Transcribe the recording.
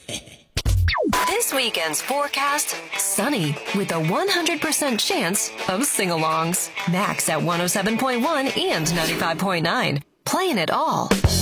This weekend's forecast, sunny with a 100% chance of sing-alongs. Max at 107.1 and 95.9. Playing it all.